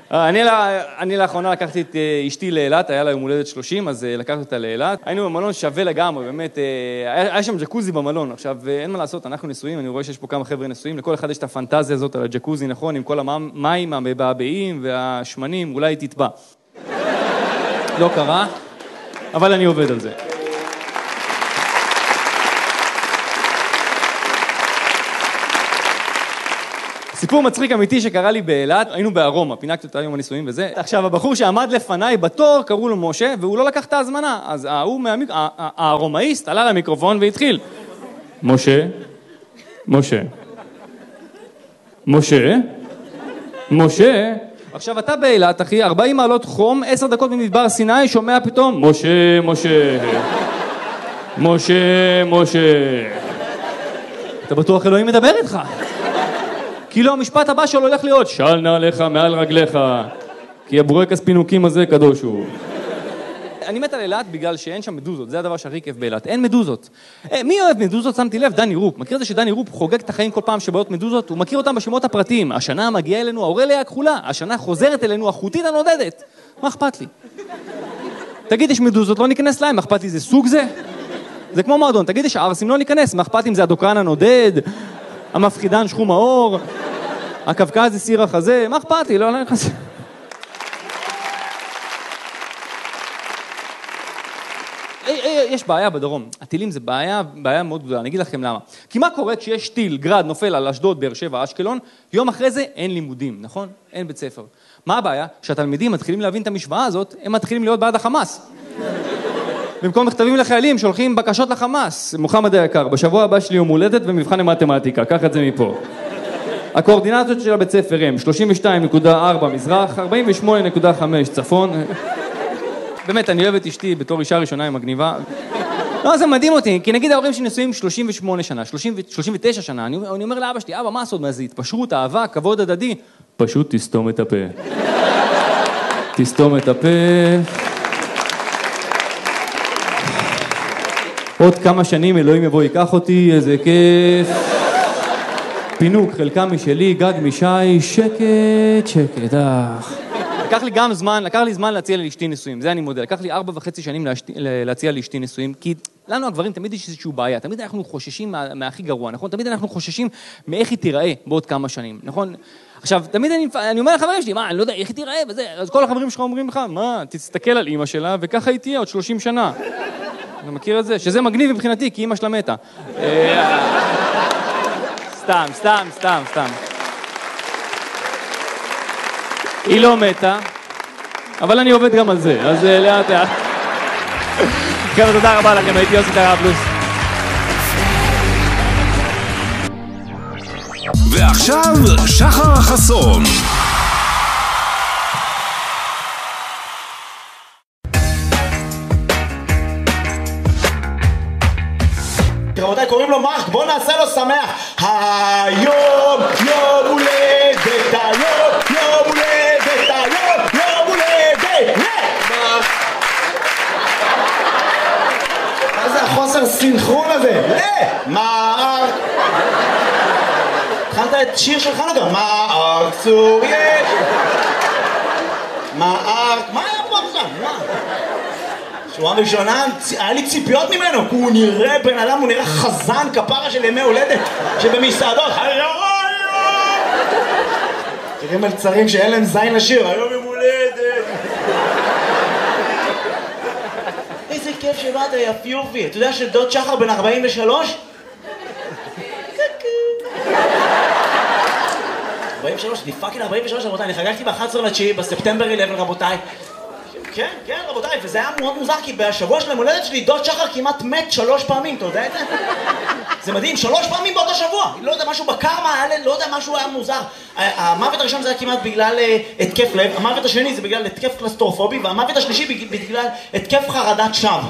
אני לאחרונה לקחתי את אשתי לאילת, היה לה יום הולדת 30, אז לקחתי אותה לאילת. היינו במלון שווה לגמרי, באמת, היה שם ג'קוזי במלון. עכשיו, אין מה לעשות, אנחנו נשואים, אני רואה שיש פה כמה חבר'ה נשואים, לכל אחד יש את הפנטזיה הזאת על הג'קוזי, נכון, עם כל המים, המבעבעים והשמנים, אולי תטבע. לא קרה, אבל אני עובד על זה. סיפור מצחיק אמיתי שקרה לי באילת, היינו בארומה, פינקתי אותה יום הנישואים וזה. עכשיו, הבחור שעמד לפניי בתור, קראו לו משה, והוא לא לקח את ההזמנה. אז הארומאיסט עלה למיקרופון והתחיל. משה, משה, משה, משה. עכשיו, אתה באילת, אחי, 40 מעלות חום, 10 דקות ממדבר סיני, שומע פתאום, משה, משה, משה, משה. אתה בטוח אלוהים מדבר איתך. כאילו המשפט הבא שלו הולך להיות, של נעליך מעל רגליך, כי הבורקס פינוקים הזה קדוש הוא. אני מת על אילת בגלל שאין שם מדוזות, זה הדבר שהכי כיף באילת, אין מדוזות. מי אוהב מדוזות? שמתי לב, דני רופ. מכיר את זה שדני רופ חוגג את החיים כל פעם שבאות מדוזות? הוא מכיר אותם בשמות הפרטיים. השנה מגיעה אלינו האורליה הכחולה, השנה חוזרת אלינו החוטית הנודדת. מה אכפת לי? תגיד, יש מדוזות, לא ניכנס להם, מה אכפת לי, זה סוג זה? זה כמו מועדון, תגיד, יש ערסים, לא ניכנס, מה אכפת לי אם זה הדוקרן הנודד, המפחידן שחום האור, הקווקזי סיר החזה, מה אכפת לי? לא נכנס. יש בעיה בדרום. הטילים זה בעיה מאוד גדולה. אני אגיד לכם למה. כי מה קורה כשיש טיל, גרד, נופל על אשדוד, באר שבע, אשקלון, יום אחרי זה אין לימודים, נכון? אין בית ספר. מה הבעיה? שהתלמידים מתחילים להבין את המשוואה הזאת, הם מתחילים להיות בעד החמאס. במקום מכתבים לחיילים, שולחים בקשות לחמאס. מוחמד היקר, בשבוע הבא שלי יום הולדת ומבחן למתמטיקה, קח את זה מפה. הקואורדינטות של הבית ספר הם 32.4 מזרח, 48.5 צפון. באמת, אני אוהב את אשתי בתור אישה ראשונה עם מגניבה. לא, זה מדהים אותי, כי נגיד ההורים שנשואים 38 שנה, 39 שנה, אני אומר לאבא שלי, אבא, מה הסוד? מה זה? התפשרות, אהבה, כבוד הדדי? פשוט תסתום את הפה. תסתום את הפה. עוד כמה שנים אלוהים יבוא ייקח אותי, איזה כיף. פינוק, חלקם משלי, גג משי, שקט, שקט, לקח לי זמן להציע לאשתי נישואים, זה אני מודה. לקח לי 4.5 שנים להציע לאשתי נישואים, כי לנו הגברים תמיד יש איזושהי בעיה, תמיד אנחנו חוששים מהכי גרוע, נכון? תמיד אנחנו חוששים מאיך היא תיראה בעוד כמה שנים, נכון? עכשיו, תמיד אני אומר לחברים שלי, מה, אני לא יודע, איך היא תיראה וזה, אז כל החברים שלך אומרים לך, מה, תסתכל על אמא שלה וככה היא תהיה עוד 30 שנה. אתה מכיר את זה? שזה מגניב מבחינתי, כי אמא שלה מתה. סתם. היא לא מתה, אבל אני עובד גם על זה, אז לאט. חבר'ה, תודה רבה לכם, הייתי יוסי טראבלוס. ועכשיו, שחר חסון. רבותיי, קוראים לו מרק, בוא נעשה לו שמח. היום יום הולדת, יום הולדת, יום הולדת. מה זה החוסר סינכרון הזה? מרק. התחלת את שיר של חנוכה. מרק צוריאל. מרק. מה היה פה עכשיו? מה? שורה ראשונה, היה לי ציפיות ממנו, כי הוא נראה בן אדם, הוא נראה חזן כפרה של ימי הולדת, שבמסעדות, תראה מלצרים שאין להם זין לשיר, היום יום הולדת. איזה כיף שבאת, יפיופי. אתה יודע שדוד שחר בן 43? 43, אני פאקינג 43 רבותיי, אני חגגתי ב-11/9 בספטמבר 11 רבותיי. כן, רבותיי, וזה היה מאוד מוזר, כי בשבוע של המולדת שלי, דוד שחר כמעט מת 3 פעמים, אתה יודע את זה? זה מדהים, 3 פעמים באותו שבוע. לא יודע, משהו בקרמה, לא יודע, משהו היה מוזר. המוות הראשון זה היה כמעט בגלל התקף לב, המוות השני זה בגלל התקף קלסטרופובי, והמוות השלישי בגלל התקף חרדת שווא.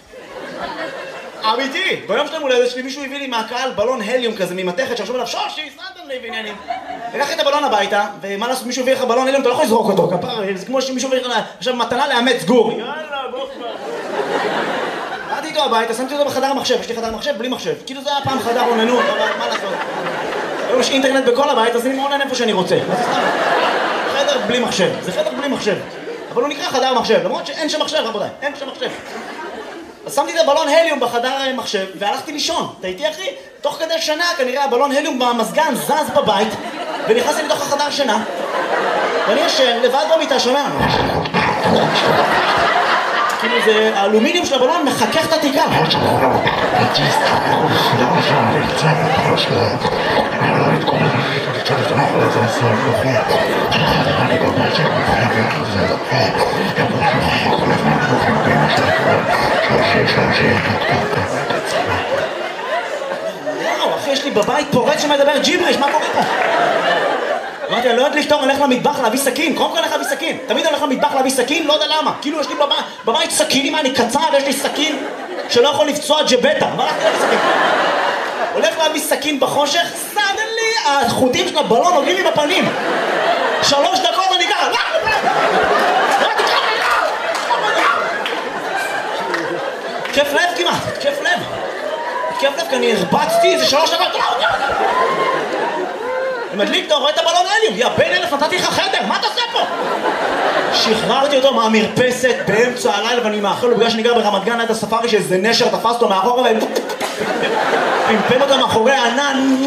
אמיתי, ביום של המולדת שלי מישהו הביא לי מהקהל בלון הליום כזה ממתכת שעכשיו עליו שושי, סנטן לי ועניינים. לקחתי את הבלון הביתה, ומה לעשות, מישהו הביא לך בלון הליום, אתה לא יכול לזרוק אותו, כפר, זה כמו שמישהו הביא לך עכשיו מתנה לאמץ גור. יאללה, בוא כבר. באתי איתו הביתה, שמתי אותו בחדר המחשב, יש לי חדר מחשב בלי מחשב. כאילו זה היה פעם חדר עוננות, אבל מה לעשות? היום יש אינטרנט בכל הבית, אז אני מעונן איפה שאני רוצה. חדר בלי מחשב, זה חדר בלי מחשב. אבל הוא נקרא חדר מחשב, למרות שאין שם מחשב, רבותיי, אין שם מחשב. אז שמתי את הבלון הליום בחדר מחשב והלכתי לישון. אתה איתי אחי? תוך כדי שנה כנראה הבלון הליום במזגן זז בבית ונכנסתי לתוך החדר שינה ואני ישן לבד במיטה, שומע? כאילו זה, האלומיניום של הבלון מחכך את התקרה. וואו, אחי, יש לי בבית פורץ שמדבר ג'יבריש, מה קורה פה? אמרתי, אני לא יודעת לפתור, אני הולך למטבח להביא סכין, קודם כל הולך להביא סכין. תמיד הולך למטבח להביא סכין, לא יודע למה. כאילו יש לי בבית סכינים, אני קצר, יש לי סכין שלא יכול לפצוע ג'בטה. אבל הלכתי להביא סכין. הולך להביא סכין בחושך, סדלי, החוטים של הבלון עוגעים לי בפנים. 3 דקות אני ככה, כיף לב כמעט, כיף לב. כיף לב, כי אני הרבצתי איזה 3 דקות. מדליק, אתה רואה את הבלון הליום, יא בן אלף, נתתי לך חדר, מה אתה עושה פה? שחררתי אותו מהמרפסת באמצע הלילה ואני מאחל לו בגלל שאני גר ברמת גן ליד הספארי שאיזה נשר תפס אותו מאחורה ופמפם אותו מאחורי הענן.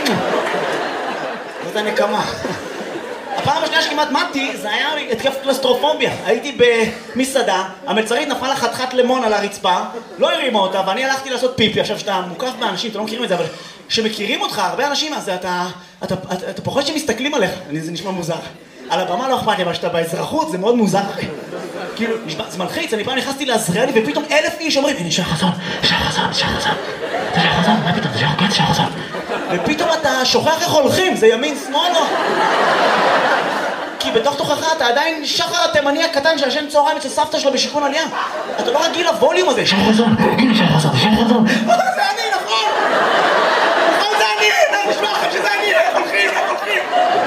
זאת הנקמה. הפעם השנייה שכמעט מתתי זה היה התקף קלסטרופוביה. הייתי במסעדה, המלצרית נפלה חתיכת לימון על הרצפה, לא הרימה אותה ואני הלכתי לעשות פיפי. עכשיו שאתה מוקף באנשים, אתה לא מכירים את זה, אבל שמכירים אותך, הרבה אנשים, אז אתה פוחד שמסתכלים עליך, זה נשמע מוזר. על הבמה לא אכפת לי, אבל שאתה באזרחות זה מאוד מוזר. כאילו, זה מלחיץ, אני פעם נכנסתי לעזריאלי ופתאום 1000 איש אומרים, הנה שי חסון, שי חסון, שי חסון, זה שי חסון, מה פתאום, זה שי חסון. ופתאום אתה שוכח איך הולכים, זה ימין שמאל או? כי בתוך תוכך אתה עדיין שחר התימני הקטן שישן צהריים אצל סבתא שלו בשיכון עלייה. אתה לא רגיל לווליום הזה. שי חסון, הנה שי חסון, שי חסון. זה אני, נכון? נכון, זה אני, אני נשמע לכם שזה אני, איך הולכים, איך הולכים.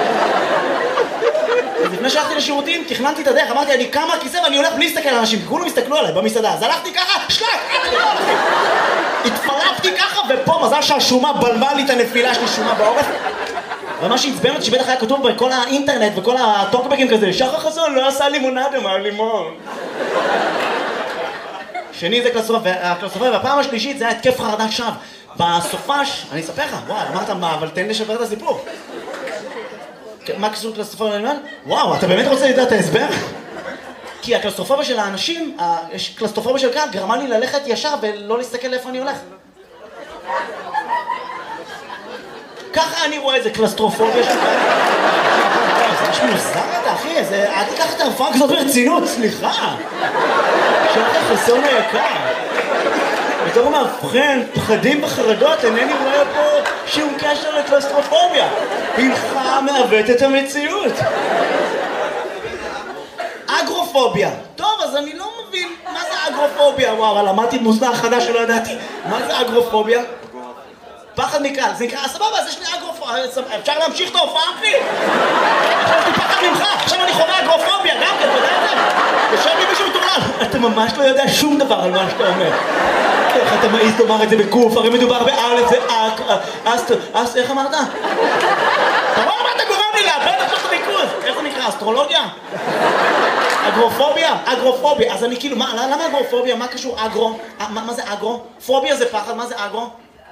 אז לפני שהלכתי לשירותים, תכננתי את הדרך, אמרתי, אני קם מהכיסא ואני הולך בלי להסתכל על אנשים, כי כולם הסתכלו עליי במסעדה, אז הלכתי ככה, התפלפתי ככה, ופה מזל שהשומה בלמה לי את הנפילה שלי, שומה בעורף. ומה שהצבן אותי שבטח היה כתוב בכל האינטרנט וכל הטוקבקים כזה, שחר חסון לא עשה לימונדה מהלימון. שני זה הקלסטרופוביה, והפעם השלישית זה היה התקף חרדת שווא. בסופש, אני אספר לך, וואי, אמרת מה, אבל תן לשבר את הסיפור. מה קשור קלסטרופוביה? וואו, אתה באמת רוצה לדעת את ההסבר? כי הקלסטרופוביה של האנשים, יש קלסטרופוביה של קהל, גרמה לי ללכת ישר ולא להסתכל לאיפה אני הולך. ככה אני רואה איזה קלסטרופוביה של קהל. זה משהו מוזר אתה, אחי, אל תיקח את הרפואה כזאת ברצינות, סליחה. שחר חסון היקר. בתור מאבחן, פחדים וחרדות, אינני רואה פה שום קשר לקלסטרופוביה. הלך מעוות את המציאות. אגרופוביה. טוב, אז אני לא מבין מה זה אגרופוביה. וואו, אבל למדתי מושג חדש שלא ידעתי. מה זה אגרופוביה? פחד מקהל. זה נקרא, סבבה, אז יש לי אגרופוביה. אפשר להמשיך את ההופעה, אחי? עכשיו יש לי פחד ממך. עכשיו אני חווה אגרופוביה, גם כן, אתה יודע את זה? יושב לי מישהו מטורלל. אתה ממש לא יודע שום דבר על מה שאתה אומר. איך אתה מעיז לומר את זה בקוף? הרי מדובר באלף, זה אס, איך אמרת? אתה רואה מה אתה גורם לי לאבד עכשיו את הריכוז? איך זה נקרא? אסטרולוגיה? אגרופוביה? אגרופוביה. אז אני כאילו, למה אגרופוביה? מה קשור אגרו? מה זה אגרו? פוביה זה פחד, מה זה אגרו?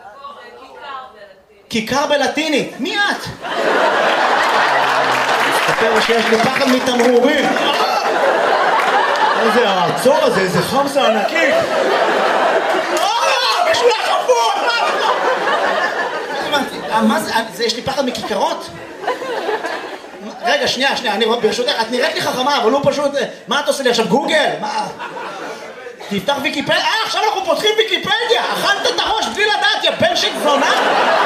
כיכר בלטינית. מי את? מסתפר שיש לי פחד מתמרורים. איזה העצור הזה, איזה חמסה ענקית. משולח חפור! מה זה? יש לי פחד מכיכרות? רגע, שנייה, אני ברשותך, את נראית לי חכמה, אבל הוא פשוט... מה את עושה לי עכשיו, גוגל? מה? תפתח ויקיפדיה? עכשיו אנחנו פותחים ויקיפדיה! אכלת את הראש בלי לדעת, יא בן של זונה!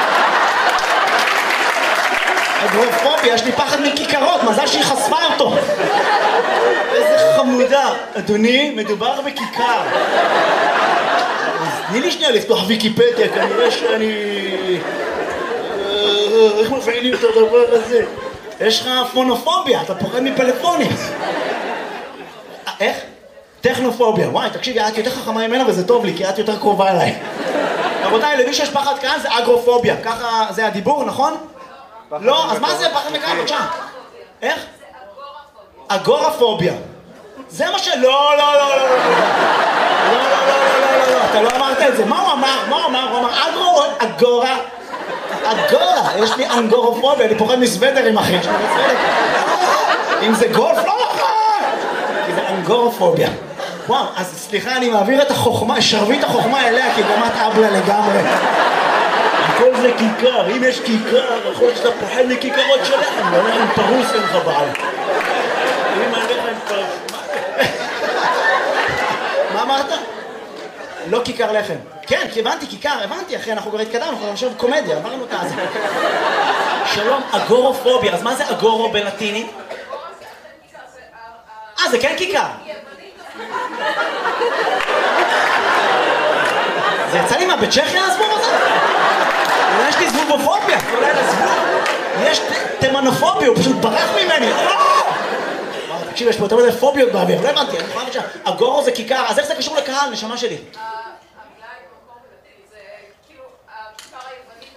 אגרופוביה, יש לי פחד מכיכרות, מזל שהיא חשפה אותו. איזה חמודה. אדוני, מדובר בכיכר. תני לי שנייה לפתוח ויקיפדיה, כנראה שאני... איך מפעילים את הדבר הזה? יש לך פונופוביה, אתה פוחד מפלאפונים. איך? טכנופוביה. וואי, תקשיבי, את יותר חכמה ממנה וזה טוב לי, כי את יותר קרובה אליי. רבותיי, למי שיש פחד קהל זה אגרופוביה. ככה זה הדיבור, נכון? לא, אז מה זה פחד מקהל? בבקשה. איך? אגורפוביה. זה מה לא, לא, לא, לא, לא, לא, אתה לא אמרת את זה. מה הוא אמר? הוא אמר אגורה. יש לי אנגורופוביה, אני פוחד מסוודרים, אחי. אם זה גולף, לא נכון! כי זה אנגורופוביה. וואו, אז סליחה, אני מעביר את החוכמה, שרביט החוכמה אליה, כי גם את אבלה לגמרי. הכל זה כיכר, אם יש כיכר, יכול להיות שאתה פוחד מכיכרות שלך, אני הולך עם פרוס אין לך בעל. אם אני הולך עם פרוס, מה אמרת? לא כיכר לחם. כן, כי הבנתי כיכר, הבנתי, אחי, אנחנו כבר התקדמנו, אנחנו עכשיו קומדיה, עברנו אותה אז. שלום, אגורופוביה, אז מה זה אגורו בלטינית? זה כן כיכר. זה יצא לי מה, בצ'כיה הזבוב הזה? אולי יש לי זבובופוביה, אולי לזבוב. יש תימנופוביה, הוא פשוט ברח ממני. תקשיב, יש פה יותר מדי פוביות באוויר, לא הבנתי, אני חושב שהגורו זה כיכר, אז איך זה קשור לקהל, נשמה שלי? המילה היא במקום בלטינית, זה כאילו, הכיכר היוונית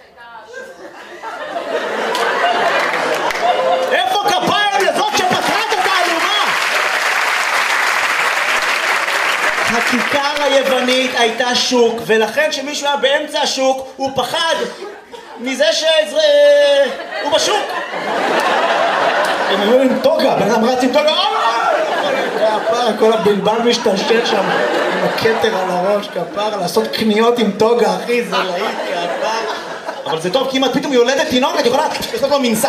הייתה... איפה כפיים לזאת שפטרת את האלומה? הכיכר היוונית הייתה שוק, ולכן כשמישהו היה באמצע השוק, הוא פחד מזה שהוא בשוק. הם היו עם טוגה, בן אדם רץ עם טוגה, כל הבלבל משתלשל שם עם הכתר על הראש, כפר, לעשות קניות עם טוגה, אחי, זה להיט, כפר. אבל זה טוב, כי אם את פתאום יולדת תינוק, את יכולה לעשות לו מנסה.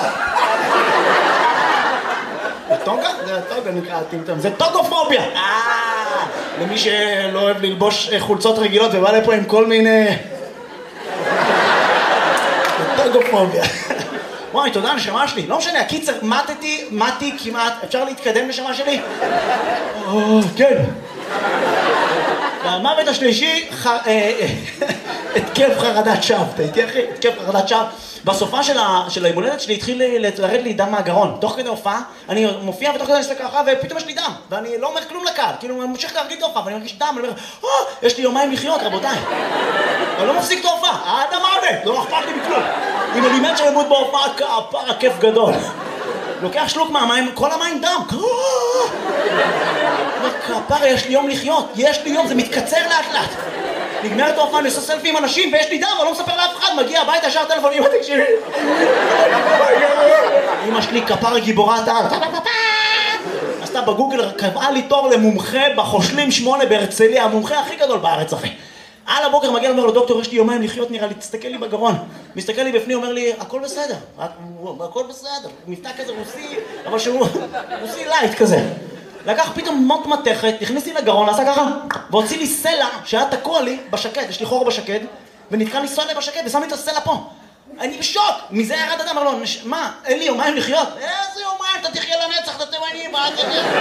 זה טוגה? זה טוגה נקרא הטמטם, זה טוגופוביה. למי שלא אוהב ללבוש חולצות רגילות ובא לפה עם כל מיני... זה טוגופוביה. וואי, תודה, נשמה שלי. לא משנה, הקיצר, מתי כמעט. אפשר להתקדם, נשמה שלי? כן. והמוות השלישי, התקף חרדת שווא. אתה איתי, אחי? התקף חרדת שווא. בסופה של הימולדת שלי התחיל לרד לי דם מהגרון. תוך כדי הופעה, אני מופיע ותוך כדי אני עושה ככה, ופתאום יש לי דם. ואני לא אומר כלום לקהל. כאילו, אני ממשיך להרגיש את ההופעה, ואני מרגיש דם, אני אומר, יש לי יומיים לחיות, רבותיי. אני לא מפסיק את ההופעה. האדם מוות, לא אכפת לי בכלום. אם אני מת שלמות בהופעה, כפר, הכיף גדול. לוקח שלוק מהמים, כל המים דם. כפר, יש לי יום לחיות. יש לי יום, זה מתקצר לאט לאט. נגמרת ההופעה, אני עושה סלפי עם אנשים, ויש לי דם, אני לא מספר לאף אחד, מגיע הביתה, ישר טלפון, אמא תקשיבי. אמא שלי כפר גיבורת העל. עשתה בגוגל, קבעה לי תור למומחה בחושלים 8 בהרצליה, המומחה הכי גדול בארץ, אחי. על הבוקר מגיע, אומר לו, דוקטור, יש לי יומיים לחיות, נראה לי, תסתכל לי בגרון. מסתכל לי בפנים, אומר לי, הכל בסדר, הכל בסדר. מבטא כזה רוסי, אבל שהוא רוסי לייט כזה. לקח פתאום מוט מתכת, הכניס לי לגרון, עשה ככה, והוציא לי סלע שהיה תקוע לי בשקד, יש לי חור בשקד, ונתקע לי סלע בשקד, ושם לי את הסלע פה. אני בשוק, מזה ירד אדם, אמר לו, מה, אין לי יומיים לחיות? איזה יומיים, אתה תחיה לנצח, אתה תימנים, מה אתה תחיה?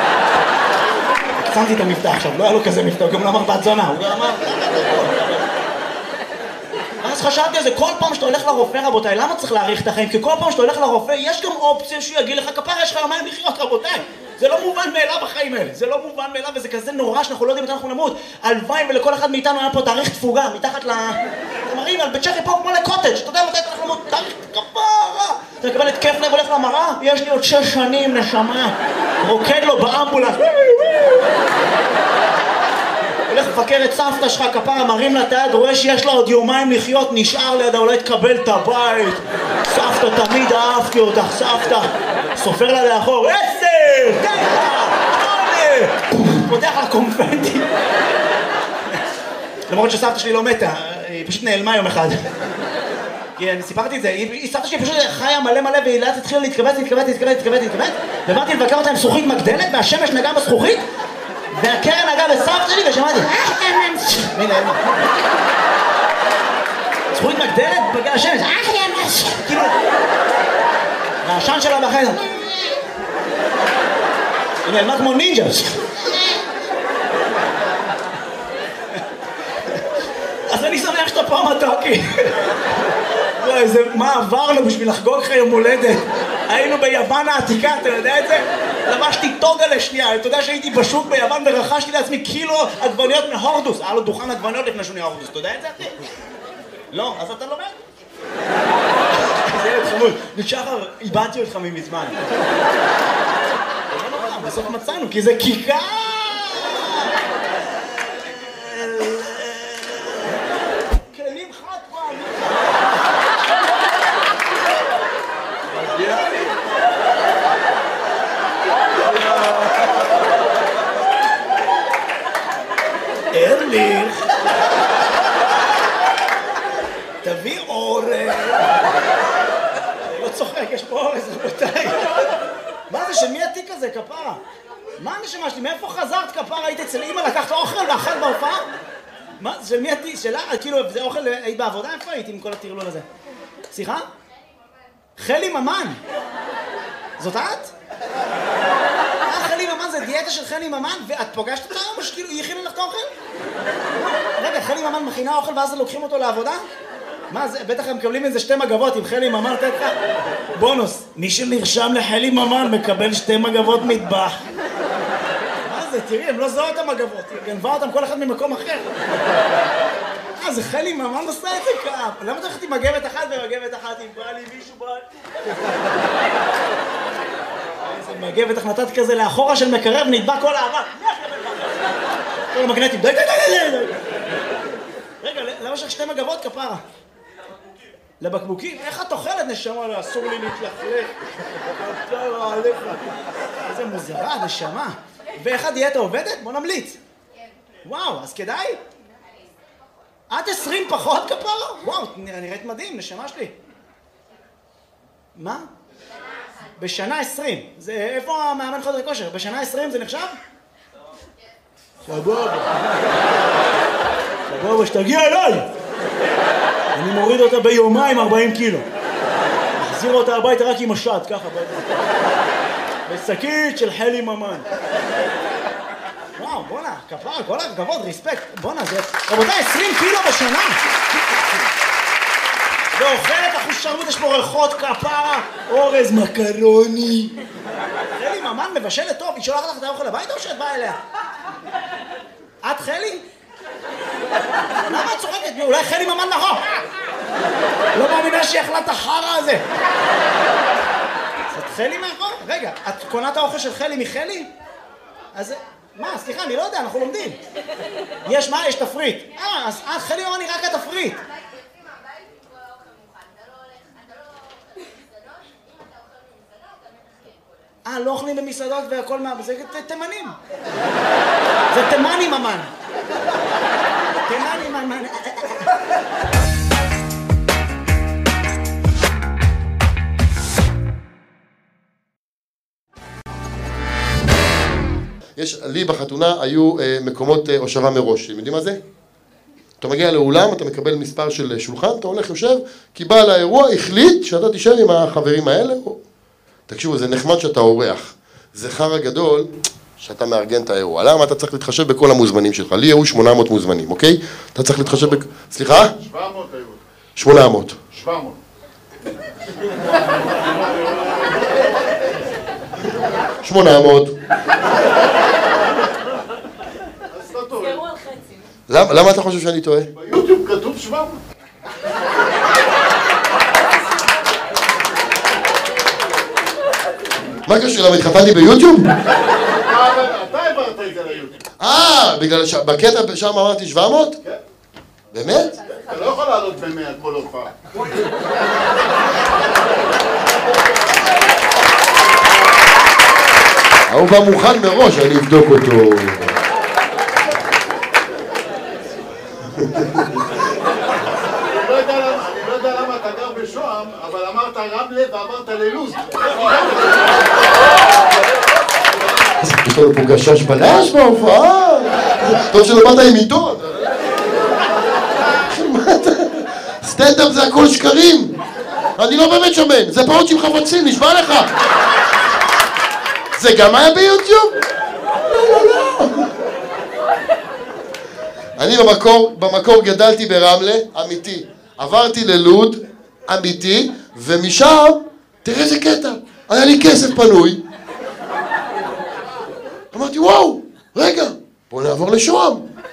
שמתי את המבטא עכשיו, לא היה לו כזה מבטא, הוא גם לא אמר בת זונה, הוא גם אמר... אז חשבתי על זה, כל פעם שאתה הולך לרופא, רבותיי, למה צריך להאריך את החיים? כי כל פעם שאתה הולך לרופא, יש גם אופציה שהוא יגיד לך, כפר, יש לך יומיים לחיות, רבותיי. זה לא מובן מאליו בחיים האלה, זה לא מובן מאליו, וזה כזה נורא שאנחנו לא יודעים מתי אנחנו נמות. הלוואי ולכל אחד מאיתנו היה פה תאריך תפוגה, מתחת למראים, על בצ'כיה פה כמו לקוטג', אתה יודע מתי אנחנו נמות, תאריך כפרה. אתה מקבל התקף לב, הולך למראה, יש לי עוד 6 שנים, נשמה. רוקד לו באמבולנס. הולך לפקר את סבתא שלך, כפרה, מרים לה את היד, רואה שיש לה עוד יומיים לחיות, נשאר לידה, אולי תקבל את הבית. סבתא, תמיד אהבתי אותך, סבתא. סופר לה לאחור, 10, 9, 8. פותח לה קונפנטי. למרות שסבתא שלי לא מתה, היא פשוט נעלמה יום אחד. כי אני סיפרתי את זה, סבתא שלי פשוט חיה מלא מלא, והיא לאט התחילה להתכווץ, ובאתי לבקר אותה עם זכוכית מגדלת, והשמש נגע בזכוכית, והקרן נגע בסבתא שלי, ושמעתי, הנה, זכוכית מגדלת, בגלל השמש, כאילו, והעשן שלה בחדר, היא נעלמה כמו נינג'ה. אז אני שמח שאתה פה מתוקי. מה עברנו בשביל לחגוג לך יום הולדת? היינו ביוון העתיקה, אתה יודע את זה? לבשתי טוגה לשנייה, אתה יודע שהייתי בשוק ביוון ורכשתי לעצמי קילו עגבניות מהורדוס. היה לו דוכן עגבניות לפני שהוא נהיה הורדוס, אתה יודע את זה, אחי? לא, אז אתה לומד? זה ילד חמוד. שחר, איבדתי אותך ממזמן. בסוף מצאנו, כי זה כיכר! כלים חד פעם! ארליך! תביא אורז! אני לא צוחק, יש פה אורז, רבותיי. מה זה, של מי התיק הזה, כפרה? מה הנשמה שלי? מאיפה חזרת, כפרה? היית אצל אמא, לקחת אוכל ואכלת בהופעה? מה? של מי התיק? שלה? כאילו, זה אוכל, היית בעבודה? איפה היית עם כל הטרלול הזה? סליחה? חלי ממן! זאת את? חלי ממן זה דיאטה של חלי ממן, ואת פוגשת אותה או שכאילו היא הכינה לך את האוכל? רגע, חלי ממן מכינה אוכל ואז לוקחים אותו לעבודה? מה זה, בטח הם מקבלים איזה 2 מגבות עם חלי ממן, תת לך בונוס, מי שנרשם לחלי ממן מקבל 2 מגבות מטבח. מה זה, תראי, הם לא זוהו את המגבות, היא גנבה אותם כל אחד ממקום אחר. זה חלי ממן עושה את זה כאב. למה תלכת עם מגבת אחת ומגבת אחת, אם בא לי מישהו בא... איזה מגבת החלטת כזה לאחורה של מקרב, נדבק כל האבק. כל המגנטים, די. רגע, למה יש לך 2 מגבות, כפרה? לבקבוקים? איך את אוכלת, נשמה? אסור לי להתלכלך. כפרה עליך. איזה מוזרה, נשמה. ואיך הדיאטה עובדת? בוא נמליץ. וואו, אז כדאי? את 20 פחות, כפרה? וואו, נראית מדהים, נשמה שלי. מה? בשנה 20. איפה המאמן חדר כושר? בשנה 20 זה נחשב? סבבה. סבבה, שתגיע אליי. אני מוריד אותה ביומיים 40 קילו. מחזיר אותה הביתה רק עם השד, ככה. בשקית של חלי ממן. וואו, בונה, כפרה, כל הכבוד, ריספקט. בונה, זה... רבותיי, 20 קילו בשנה. ואוכלת אחושרמוט, יש פה ריחות, כפרה, אורז, מקרוני. חלי ממן מבשלת טוב, היא שולחת לך את האוכל הביתה או שאת באה אליה? את חלי? למה את צוחקת? אולי חלי ממן נכון? לא מאמינה שהיא אכלה את החרא הזה. את חלי מאחור? רגע, את קונה את האוכל של חלי מחלי? אז... מה? סליחה, אני לא יודע, אנחנו לומדים. יש מה? יש תפריט. אז חלי ממן היא רק התפריט. לא אוכלים במסעדות והכל מה... זה תימנים. זה תימני ממן. תימני ממן. לי בחתונה היו מקומות הושבה מראש. אתם יודעים מה זה? אתה מגיע לאולם, אתה מקבל מספר של שולחן, אתה הולך יושב, כי בעל האירוע החליט שאתה תישאר עם החברים האלה. תקשיבו, זה נחמד שאתה אורח. זה חרא גדול שאתה מארגן את האירוע. למה? אתה צריך להתחשב בכל המוזמנים שלך. לי היו 800 מוזמנים, אוקיי? אתה צריך להתחשב סליחה? 700 היו. 800. 700. 800. למה אתה חושב שאני טועה? ביוטיוב כתוב 700. מה קשור? למה התחתנתי ביוטיוב? אתה העברת את זה ליוטיוב. בגלל בקטע שם אמרתי 700? כן. באמת? אתה לא יכול לעלות ב100 כל הופעה. הוא בא מוכן מראש, אני אבדוק אותו. אני לא יודע למה אתה גר בשוהם, אבל אמרת רמלה ואמרת ללוז. אז יש לנו פה גשש בלש בהופעה. טוב שלא באת עם עיתון. סטנדאפ זה הכל שקרים. אני לא באמת שמן, זה פעות עם חפצים, נשמע לך. זה גם היה ביוטיוב? לא. אני במקור גדלתי ברמלה, אמיתי. עברתי ללוד, אמיתי, ומשם, תראה איזה קטע, היה לי כסף פנוי. אמרתי, וואו, רגע, בוא נעבור לשוהם.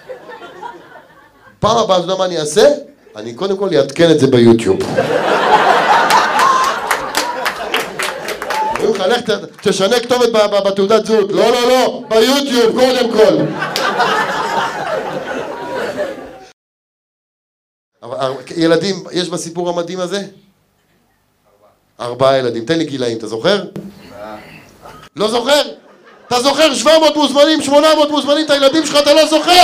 פעם הבאה, אתה יודע מה אני אעשה? אני קודם כל אעדכן את זה ביוטיוב. אומרים לך, לך תשנה כתובת בתעודת זהות. לא, לא, לא, ביוטיוב קודם כל. ילדים, יש בסיפור המדהים הזה? 4 ילדים. תן לי גילאים, אתה זוכר? לא זוכר? אתה זוכר 700 מוזמנים, 800 מוזמנים, את הילדים שלך אתה לא זוכר?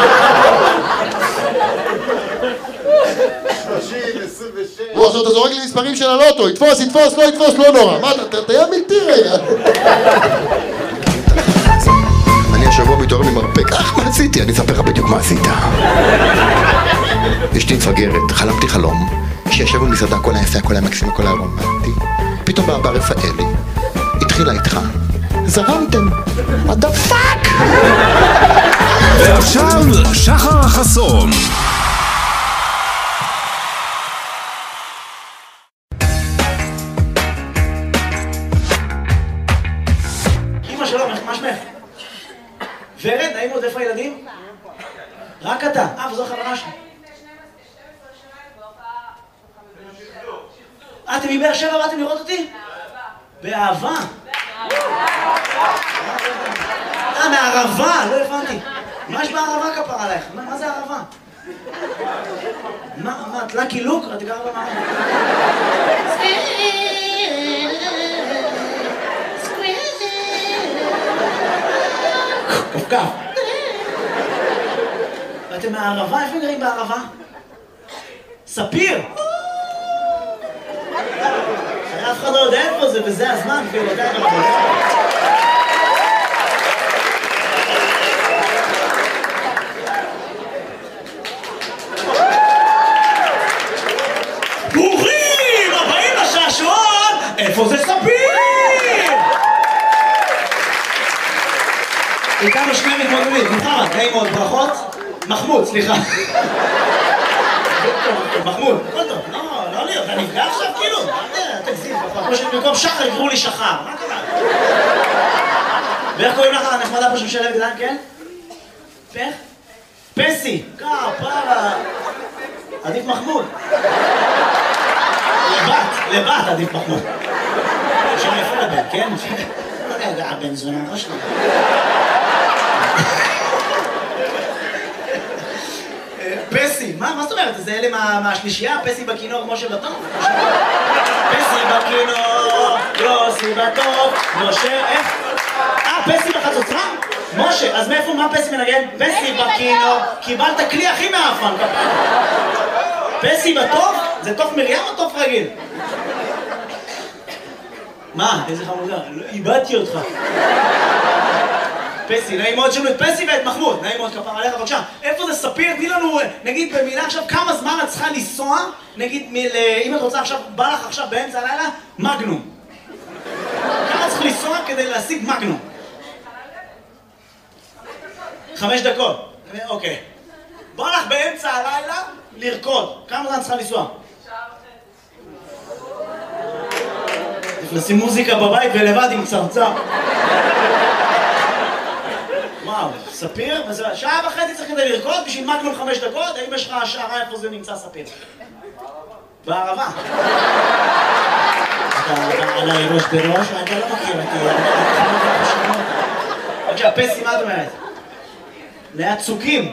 30, 26. עכשיו אתה זורק לי מספרים של הלוטו, יתפוס, יתפוס, לא יתפוס, לא נורא. מה, אתה תהיה אמיתי רגע. אני השבוע מתעורר ממרפק. מה עשיתי? אני אספר לך בדיוק מה עשית. אשתי מפגרת, חלמתי חלום שישב במסעדה, הכל היה יפה, הכל היה מקסים, הכל היה רומנטי. פתאום בא רפאלי, התחילה איתך, זרמתם, what the fuck? ועכשיו שחר חסון. אמא שלום, מה שמך? ורד, נעים עוד, איפה הילדים? רק אתה. וזו החברה שלי. אתם מבאר שבע באתם לראות אותי? באהבה. מהערבה, לא הבנתי. מה יש בערבה כפרה עלייך? מה זה ערבה? מה, את לקי לוק? את גרה במערבה. קפקף. ואתם מהערבה? איפה גרים בערבה? ספיר! אף אחד לא יודע איפה זה, וזה הזמן, כאילו, לא יודע איפה זה. ברוכים הבאים לשעשועון! איפה זה ספיר? איתנו שני מתמודדים, מוחמד, נעים מאוד, ברכות. מחמוד, סליחה. מחמוד, הכל טוב, לא לי, אתה נפגע עכשיו כאילו? תגזים, כמו שבמקום שחר יקראו לי שחר, מה קרה? ואיך קוראים לך הנחמדה פה שמשלב גדן, כן? פך? פסי, פרה. עדיף מחמוד. לבת עדיף מחמוד. שם יפה לבן, כן? לא יודע, הבן זונה, לא שלי. פסי, מה זאת אומרת? זה אלה מהשלישייה? פסי בכינור, משה בטוב? פסי בכינור, יוסי בטוב, משה, איך? פסי בחצוצרה? משה, אז מאיפה, מה פסי מנגן? פסי בכינור, קיבלת כלי הכי מאפן, פסי בטוב? זה תוף מרים או תוף רגיל? מה? איזה חמודה? איבדתי אותך. פסי, נעים מאוד שלו את פסי ואת מחמוד, נעים מאוד כפר עליך, בבקשה. איפה זה ספיר? תני לנו, נגיד במילה עכשיו, כמה זמן את צריכה לנסוע, נגיד, אם את רוצה עכשיו, בא לך עכשיו באמצע הלילה, מגנום. כמה צריך לנסוע כדי להשיג מגנום? 5 דקות. אוקיי. בא לך באמצע הלילה לרקוד. כמה זמן צריכה לנסוע? לשים מוזיקה בבית ולבד עם צרצר. וואו, ספיר? שעה וחצי צריך כדי לרקוד בשביל מגנום 5 דקות? האם יש לך השערה איפה זה נמצא ספיר? בערבה. אתה עליי ראש בראש? אתה לא מכיר אותי. בבקשה, פסי, מה את אומרת? ליד צוקים.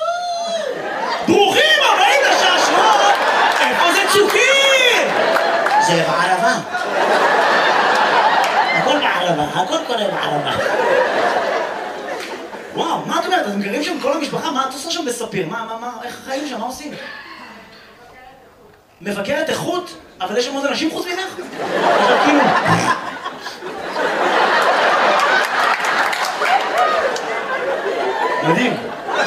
ברוכים הבאים לשעשועון! איפה זה צוקים? זה בערבה. הכל בערבה, הכל קורה בערבה. וואו, מה את אומרת? אתם גרים שם כל המשפחה? מה את עושה שם בספיר? איך החיים שם? מה עושים? מבקרת איכות? אבל יש שם עוד אנשים חוץ ממך? עכשיו כאילו... מדהים.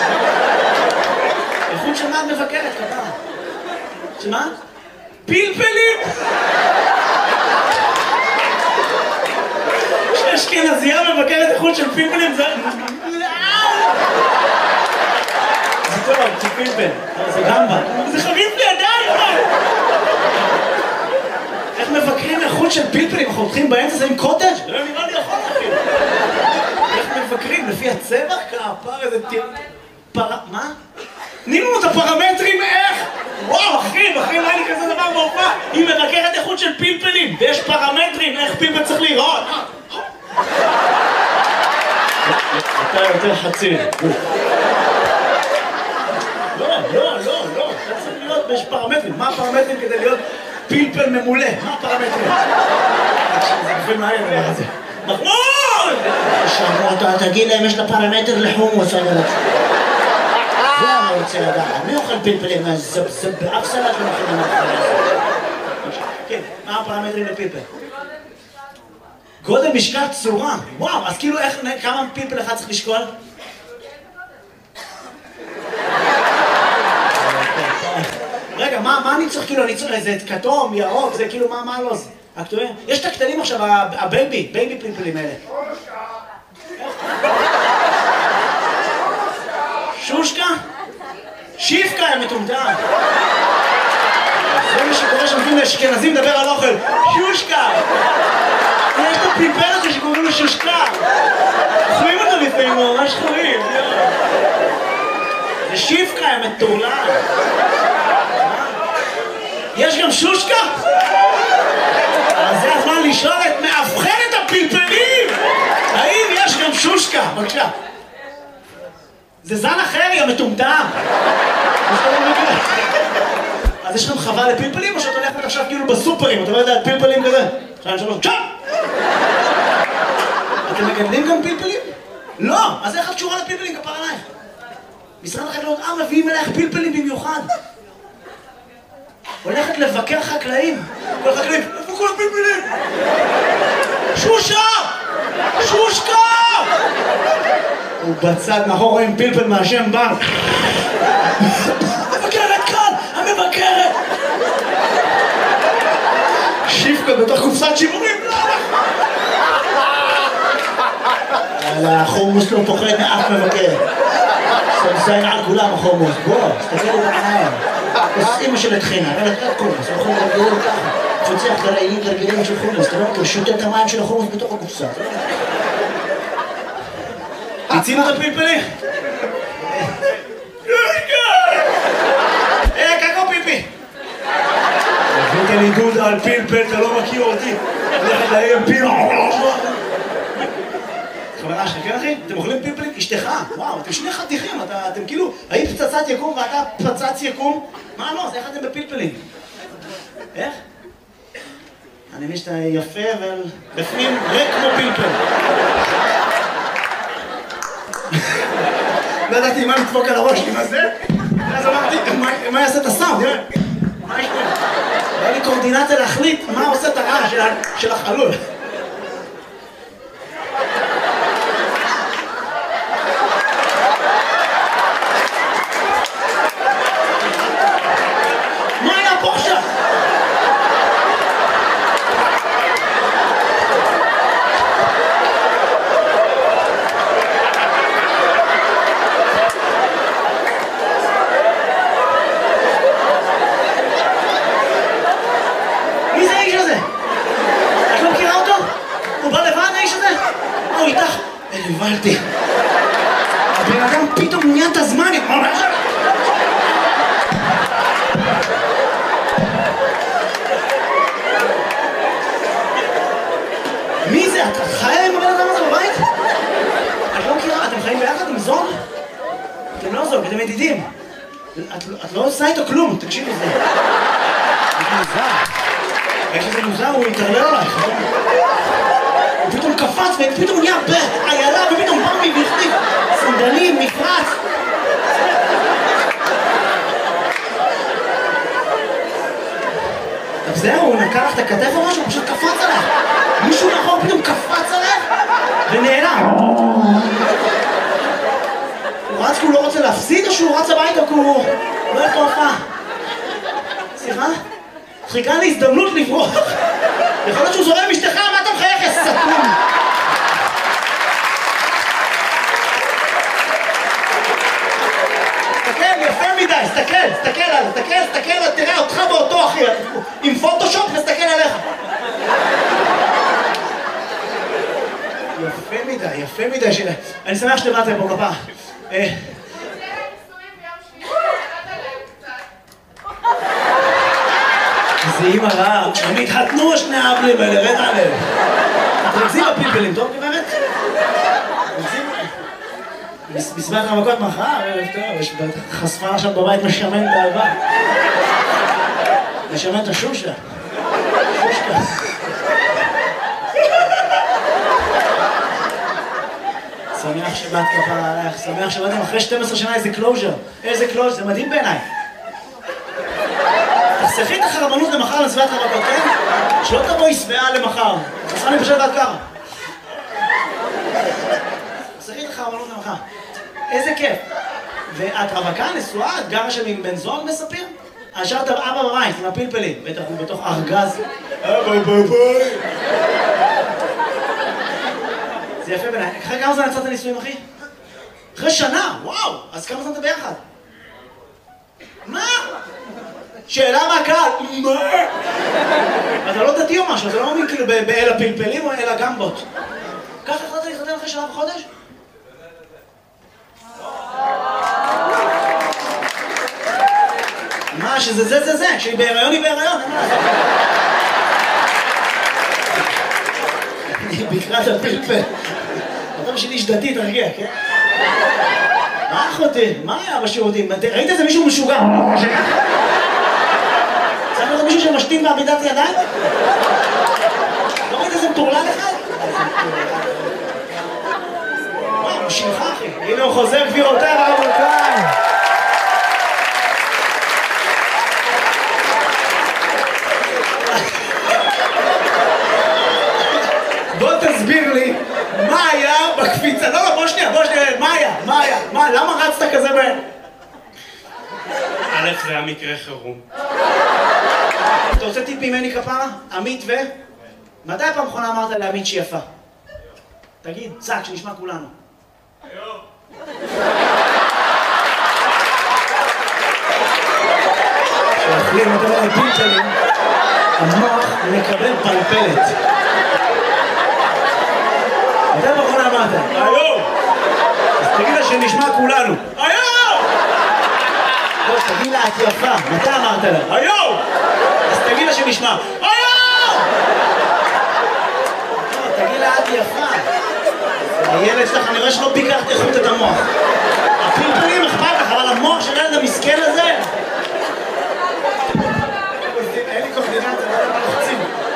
איכות של מה את מבקרת, כפרה? שמה? פלפלים! שאשכנזייה מבקרת איכות של פלפלים זה... זה טוב, זה פלפל. זה גמבה. זה חריף לידיים! איך מבקרים איכות של פלפלים? אנחנו הולכים באמצע זה עם קוטג'? לא נראה לי יכול אפילו. איך מבקרים? לפי הצבע? כפר איזה טיר... מה? תני לנו את הפרמטרים איך? וואו, אחי, לא היה לי כזה דבר במופע, היא מבקרת איכות של פלפלים, ויש פרמטרים איך פלפל צריך להיראות. אתה יותר חצי. לא, אתה צריך להיות, יש פרמטרים. מה הפרמטרים כדי להיות פלפל ממולא? מה הפרמטרים? זה גופל מהר הדבר הזה. מחמוד! שמעו, תגיד להם, יש לה פרמטר לחומוס, אני רוצה. זה אני רוצה לדעת. מי אוכל פלפלים? זה באף סלט לא מכינים מהחיים הזה. כן, מה הפרמטרים לפלפל? גודל, משקל, צורה. וואו, אז כאילו כמה פלפל אחד צריך לשקול? רגע, מה אני צריך כאילו, אני צריך איזה כתום, ירוק, זה כאילו, מה לא זה? הכתובים? יש את הקטנים עכשיו, הבייבי פלפלים האלה. שושקה? שיפקה, הם מטומטם. זה מה שקורה שמתאים לאשכנזים לדבר על אוכל. שושקה! יש את הפלפל הזה שקוראים לו שושקה. חויים אותו לפעמים, הוא ממש חויים. זה שיפקה, הם מטורלל. יש גם שושקה? אז זה הזמן לשאול את מאבחנת הפלפלים! האם יש גם שושקה? בבקשה. זה זן אחר, יא מטומטם! אז יש לכם חווה לפלפלים או שאת הולכת עכשיו כאילו בסופרים? אתה לא יודע, פלפלים כזה? 2, 3, צ'אפ! אתם מגדלים גם פלפלים? לא! אז איך את קשורה לפלפלים? כפר עלייך. משרד החקלאות מביאים אלייך פלפלים במיוחד. הולכת לבקר חקלאים. כל חקלאים, איפה כל הפלפלים? שושה! שושקה! הוא בצד מאחור רואים פלפל מהשם בנק. המבקרת כאן! המבקרת! שיפקה בתוך קופסת שימורים. החומוס לא פוחד מאף מבקר. סמזיין על כולם החומוס. בוא, תסתכל את העיניים. אמא של התחינה, אבל אתה קומוס, הם יכולים לגרגילים ככה. תפוצח לרעילים גרגילים של חומוס, אתה לא מכיר, שותה את המים של החומוס בתוך הקופסה. הצינו את הפלפלים? קקו פיפי! הבאת לי דודה על פלפל, אתה לא מכיר אותי. הולכת להם פיל. חברה שלך, כן אחי? אתם אוכלים פלפלים? אשתך, וואו, אתם שני חתיכים, אתם כאילו, היית פצצת יקום ואתה פצץ יקום? מה לא? אז איך אתם בפלפלים? איך? אני מבין שאתה יפה ובפנים ריק כמו פלפל. לא ידעתי מה לדפוק על הראש עם הזה, ואז אמרתי, מה יעשה את הסאונד? מה יש פה? היה לי קורדינציה להחליט מה עושה את הרעש של החלול. מה היה פה עכשיו? מי זה האיש הזה? את לא מכירה אותו? הוא בא לבד האיש הזה? הוא איתך? הבנתי. הבן אדם פתאום נהיה את הזמן. מי זה? את חיה עם הבן אדם הזה בבית? את לא מכירה? אתם חיים ביחד עם זוג? אתם לא זוג, אתם ידידים. את לא עושה איתו כלום, תקשיבי לזה. זה מוזר. יש איזה מוזר, הוא יתרלל עלייך. הוא פתאום קפץ ופתאום נהיה איילה ופתאום בא מבכתיב סנדלים, מפרץ. זהו, הוא נקע לך את הכתף או משהו, הוא פשוט קפץ עליך. מישהו נכון פתאום קפץ עליך ונעלם. הוא רץ כי הוא לא רוצה להפסיד או שהוא רץ הביתה כי הוא לא הולך להופעה? סליחה? חיכה לי הזדמנות לברוח. יכול להיות שהוא זורם עם אשתך, מה אתה מחייך, יא סתום? תסתכל, יפה מדי, תסתכל עליו, תראה אותך באותו אחי, עם פוטושופ נסתכל עליך. יפה מדי, אני שמח שאתם באתם פה כפה. איזה אימא רעה, הם התחתנו שני האבלים האלה, רד עליהם. תרכזים בפלפלים, טוב גברת? בסביבת רווקות מחר, יש חשפה עכשיו בבית משמן את האהבה. משמן את השושה. שושקה. שמח שבאת כפרה עלייך, שמח שבאתם אחרי 12 שנה איזה קלוז'ר. איזה קלוז'ר, זה מדהים בעיניי. תחסכי את החרמנות למחר לסביבת רווקות, כן? שלא תבואי שבעה למחר. תחסכי לי פשוט עד ככה. תחסכי את החרמנות למחר. איזה כיף. ואת רווקה, נשואה, את גרה שם עם בן זוג מספיר? השארת אבא בבית עם הפלפלים, בטח הוא בתוך ארגז. אבא בבית. זה יפה בעיניי. אחרי כמה זמן יצאת נישואים, אחי? אחרי שנה, וואו! אז כמה זמן אתה ביחד? מה? שאלה מהקהל, מה? אתה לא דתי או משהו, אתה לא מאמין כאילו באל הפלפלים או אל הגמבות. ככה החלטת להתחתן אחרי שנה וחודש? מה, שזה זה, כשהיא בהיריון היא בהיריון, אין מה לעשות. אני בקרת הפלפל. אתה בשביל איש דתי, תרגיע, כן? מה אחותי? מה היה בשירותים? ראית איזה מישהו משוגע? צריך להיות מישהו שמשתין בעמידת ידיים? לא ראית איזה מטורלל אחד? וואי, הוא שלך, אחי. הנה הוא חוזר גבירותיי ורבותיי. בוא תסביר לי מה היה בקפיצה. לא, בוא שנייה, מה היה? למה רצת כזה מהר? א', זה היה מקרה חירום. אתה רוצה טיפ ממני כפרה? עמית ו? מתי הפעם האחרונה אמרת לעמית שהיא יפה? תגיד, צק, שנשמע כולנו. היום. כשאוכלים את הפלפלים, המוח מקבל פלפלת. מתי הפעם האחרונה אמרת? היום! אז תגיד לה שנשמע כולנו. היום! לא, תגיד לה, את יפה. מתי אמרת לה? היום! אז תגיד לה שנשמע. היום! לא, תגיד לה, את יפה. הילד שלך, אני רואה שלא ביקרת איכות את המוח. הפלפלים אכפת לך, אבל המוח של הילד המסכן הזה... אין לי קורדינציה, לא לוחצים.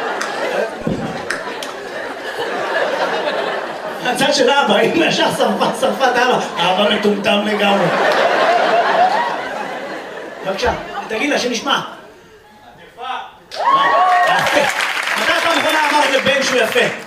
הצד של אבא, הנה ישר שרפת אבא. אבא מטומטם לגמרי. בבקשה, תגיד לה שנשמע. יפה. מתי פעם אחרונה אמרת לבן שהוא יפה?